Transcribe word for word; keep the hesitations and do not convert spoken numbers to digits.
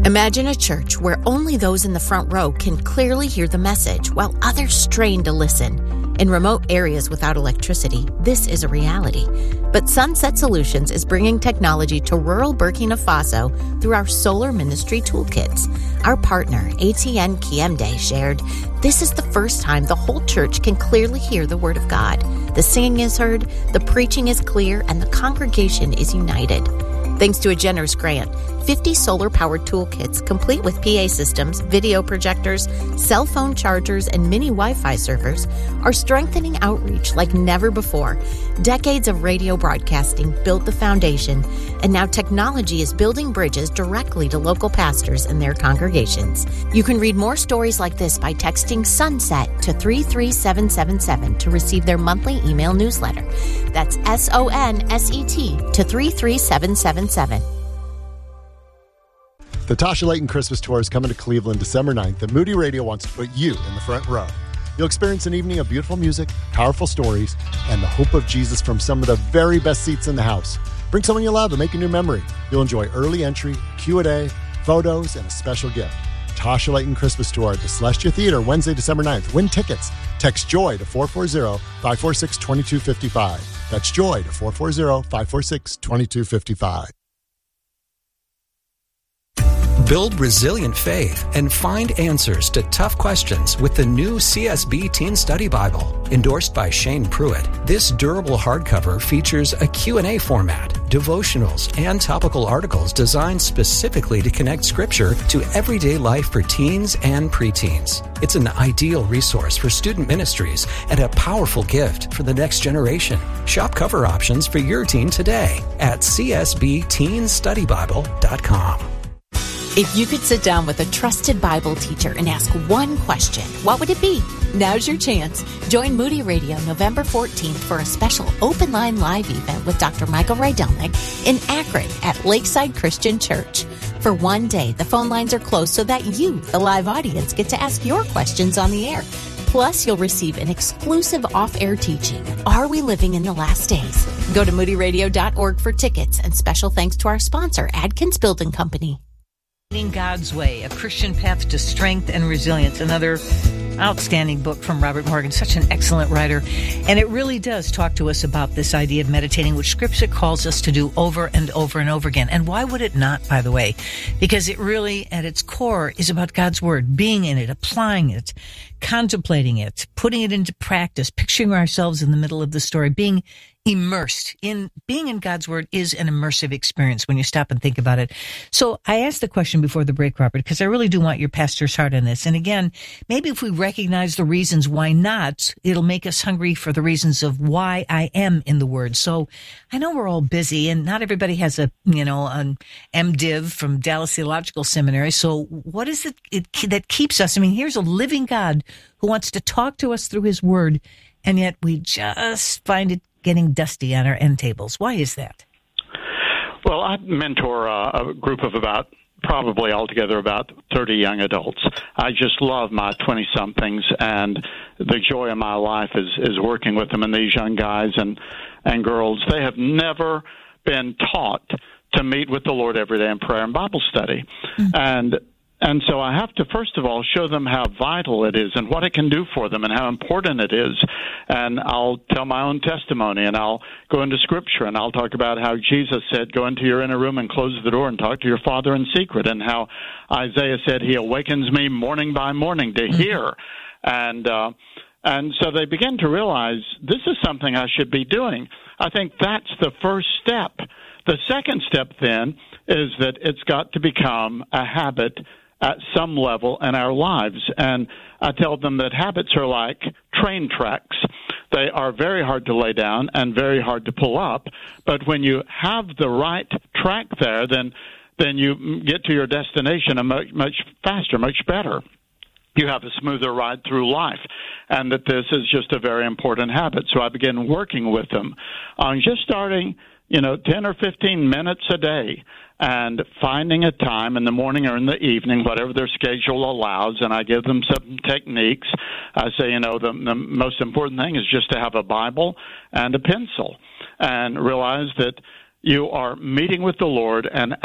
Imagine a church where only those in the front row can clearly hear the message while others strain to listen. In remote areas without electricity, this is a reality. But Sunset Solutions is bringing technology to rural Burkina Faso through our Solar Ministry Toolkits. Our partner, A T N Kiemde, shared, "This is the first time the whole church can clearly hear the Word of God. The singing is heard, the preaching is clear, and the congregation is united." Thanks to a generous grant, fifty solar-powered toolkits, complete with P A systems, video projectors, cell phone chargers, and mini Wi-Fi servers, are strengthening outreach like never before. Decades of radio broadcasting built the foundation, and now technology is building bridges directly to local pastors and their congregations. You can read more stories like this by texting SUNSET to three three seven seven seven to receive their monthly email newsletter. That's S O N S E T to three three seven seven seven. The Tasha Layton Christmas Tour is coming to Cleveland December ninth, and Moody Radio wants to put you in the front row. You'll experience an evening of beautiful music, powerful stories, and the hope of Jesus from some of the very best seats in the house. Bring someone you love and make a new memory. You'll enjoy early entry, Q and A, photos, and a special gift. Tasha Layton Christmas Tour at the Celestia Theater, Wednesday, December ninth. Win tickets. Text JOY to four four zero, five four six, two two five five. That's JOY to four four zero, five four six, two two five five. Build resilient faith and find answers to tough questions with the new C S B Teen Study Bible. Endorsed by Shane Pruitt, this durable hardcover features a Q and A format, devotionals, and topical articles designed specifically to connect Scripture to everyday life for teens and preteens. It's an ideal resource for student ministries and a powerful gift for the next generation. Shop cover options for your teen today at c s b teen study bible dot com. If you could sit down with a trusted Bible teacher and ask one question, what would it be? Now's your chance. Join Moody Radio November fourteenth for a special open line live event with Doctor Michael Rydelnik in Akron at Lakeside Christian Church. For one day, the phone lines are closed so that you, the live audience, get to ask your questions on the air. Plus, you'll receive an exclusive off-air teaching, Are We Living in the Last Days? Go to moody radio dot org for tickets, and special thanks to our sponsor, Adkins Building Company. God's Way, A Christian Path to Strength and Resilience, another outstanding book from Robert Morgan, such an excellent writer. And it really does talk to us about this idea of meditating, which Scripture calls us to do over and over and over again. And why would it not, by the way? Because it really, at its core, is about God's Word, being in it, applying it, contemplating it, putting it into practice, picturing ourselves in the middle of the story, being immersed in being in God's Word is an immersive experience when you stop and think about it. So I asked the question before the break, Robert, because I really do want your pastor's heart on this. And again, maybe if we recognize the reasons why not, it'll make us hungry for the reasons of why I am in the Word. So I know we're all busy and not everybody has a, you know, an MDiv from Dallas Theological Seminary. So what is it, it that keeps us? I mean, here's a living God who wants to talk to us through His Word, and yet we just find it getting dusty on our end tables. Why is that? Well, I mentor uh, a group of about probably altogether about thirty young adults. I just love my twenty-somethings, and the joy of my life is, is working with them and these young guys and, and girls. They have never been taught to meet with the Lord every day in prayer and Bible study. Mm-hmm. And And so I have to, first of all, show them how vital it is and what it can do for them and how important it is. And I'll tell my own testimony, and I'll go into Scripture, and I'll talk about how Jesus said, go into your inner room and close the door and talk to your Father in secret, and how Isaiah said, He awakens me morning by morning to hear. And uh, and so they begin to realize this is something I should be doing. I think that's the first step. The second step, then, is that it's got to become a habit at some level in our lives. And I tell them that habits are like train tracks. They are very hard to lay down and very hard to pull up. But when you have the right track there, then then you get to your destination a much, much faster, much better. You have a smoother ride through life, and that this is just a very important habit. So I began working with them on just starting, you know, ten or fifteen minutes a day, and finding a time in the morning or in the evening, whatever their schedule allows, and I give them some techniques. I say, you know, the, the most important thing is just to have a Bible and a pencil, and realize that you are meeting with the Lord and